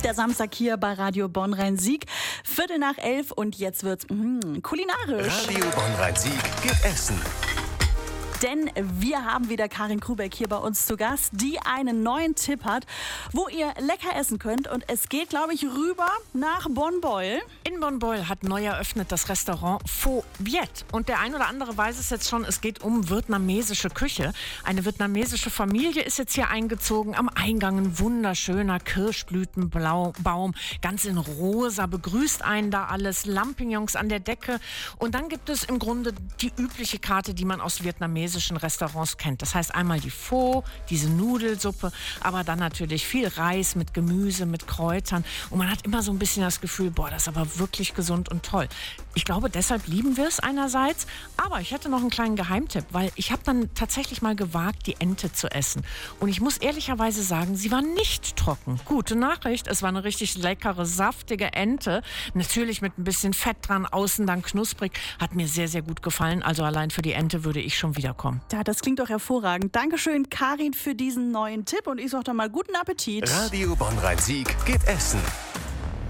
Der Samstag hier bei Radio Bonn-Rhein-Sieg. 11:15 und jetzt wird's kulinarisch. Radio Bonn-Rhein-Sieg geht essen. Denn wir haben wieder Karin Krubeck hier bei uns zu Gast, die einen neuen Tipp hat, wo ihr lecker essen könnt. Und es geht, glaube ich, rüber nach Bonn-Beuel. In Bonn-Beuel hat neu eröffnet das Restaurant Pho Viet. Und der ein oder andere weiß es jetzt schon, es geht um vietnamesische Küche. Eine vietnamesische Familie ist jetzt hier eingezogen. Am Eingang ein wunderschöner Kirschblütenbaum, ganz in rosa, begrüßt einen da alles, Lampignons an der Decke. Und dann gibt es im Grunde die übliche Karte, die man aus vietnamesischen Restaurants kennt. Das heißt einmal die Pho, diese Nudelsuppe, aber dann natürlich viel Reis mit Gemüse, mit Kräutern. Und man hat immer so ein bisschen das Gefühl, boah, das ist aber wirklich gesund und toll. Ich glaube, deshalb lieben wir es einerseits. Aber ich hätte noch einen kleinen Geheimtipp, weil ich habe dann tatsächlich mal gewagt, die Ente zu essen. Und ich muss ehrlicherweise sagen, sie war nicht trocken. Gute Nachricht, es war eine richtig leckere, saftige Ente. Natürlich mit ein bisschen Fett dran, außen dann knusprig. Hat mir sehr, sehr gut gefallen. Also allein für die Ente würde ich schon wiederkommen. Ja, das klingt doch hervorragend. Dankeschön, Karin, für diesen neuen Tipp. Und ich sage dann mal guten Appetit. Radio Bonn-Rhein-Sieg geht essen.